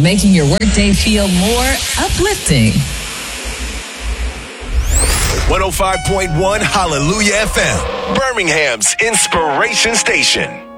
making your workday feel more uplifting. 105.1 Hallelujah FM, Birmingham's inspiration station.